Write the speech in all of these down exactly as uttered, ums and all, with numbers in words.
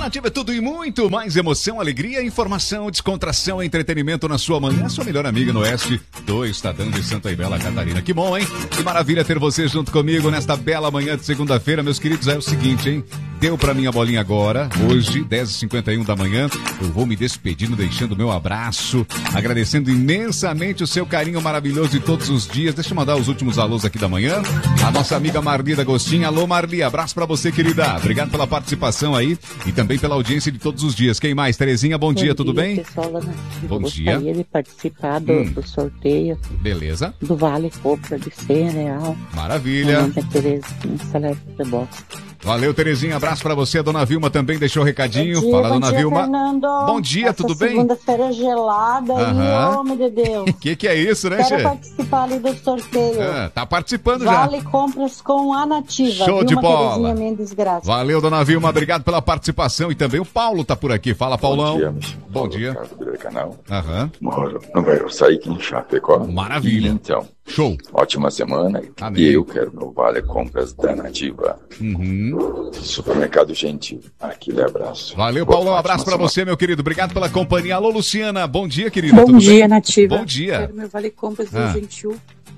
Nativa é tudo e muito mais emoção, alegria, informação, descontração, entretenimento na sua manhã. Sua melhor amiga no oeste do estadão de Santa e Bela Catarina. Que bom, hein? Que maravilha ter você junto comigo nesta bela manhã de segunda-feira. Meus queridos, é o seguinte, hein? Deu pra mim a bolinha agora, hoje, dez e cinquenta e um da manhã. Eu vou me despedindo, deixando meu abraço, agradecendo imensamente o seu carinho maravilhoso de todos os dias. Deixa eu mandar os últimos alôs aqui da manhã. A nossa amiga Marli da Gostinha. Alô, Marli, abraço pra você, querida. Obrigado pela participação aí e também pela audiência de todos os dias. Quem mais? Terezinha, bom, bom dia, dia, tudo bem? Pessoal da Nativa. Bom eu dia. Gostaria de participar do, hum. do sorteio. Beleza. Do Vale Compra de cem real. Maravilha. Meu nome é Terezinha, Celeste de Bosta. Valeu, Terezinha. Abraço pra você. A dona Vilma também deixou o recadinho. Bom dia, Fala, bom dona dia, Vilma. Fernando. Bom dia, Essa tudo bem? Segunda-feira gelada Aham. e homem de Deus. Que que é isso, né, Quero Che? participar ali do sorteio. Ah, tá participando Vale já. compras com a Nativa. Show Vilma de bola. Terezinha Mendes Graça. Valeu, dona Vilma. Obrigado pela participação. E também o Paulo tá por aqui. Fala, Paulão. Bom dia, Michel. Bom Paulo dia. Ricardo, do canal. Aham. Moro no bairro Saíque, em Chapecó. Maravilha. E, então, show. Ótima semana. Amém. E eu quero meu Vale Compras da Nativa. Uhum. Supermercado Gentil. Aquele abraço. Valeu, Boa, Paulão. Um abraço pra semana. você, meu querido. Obrigado pela companhia. Alô, Luciana. Bom dia, querida. Bom Tudo dia, bem? Nativa. Bom dia. Quero meu Vale Compras Ah. do Gentil.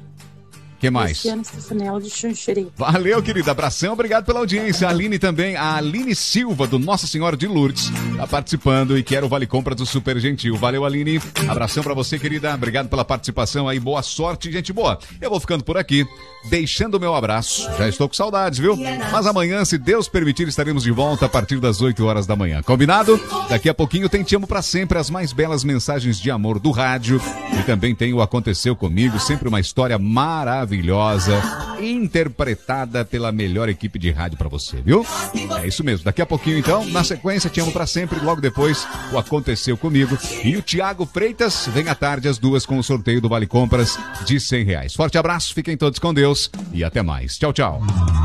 Que mais? Cristiano Stefanello de Xanxerê. Valeu, querida. Abração, obrigado pela audiência. A Aline também, a Aline Silva, do Nossa Senhora de Lourdes, tá participando e quer o Vale Compras do Super Gentil. Valeu, Aline. Abração pra você, querida. Obrigado pela participação aí. Boa sorte, gente boa. Eu vou ficando por aqui, deixando o meu abraço. Já estou com saudades, viu? Mas amanhã, se Deus permitir, estaremos de volta a partir das oito horas da manhã. Combinado? Daqui a pouquinho tem Te Amo Pra Sempre, as mais belas mensagens de amor do rádio. E também tem o Aconteceu Comigo, sempre uma história maravilhosa, interpretada pela melhor equipe de rádio pra você, viu? É isso mesmo. Daqui a pouquinho, então, na sequência, Te Amo Pra Sempre. Logo depois, o Aconteceu Comigo. E o Tiago Freitas vem à tarde, às duas, com o sorteio do Vale Compras de cem reais. Forte abraço, fiquem todos com Deus e até mais. Tchau, tchau.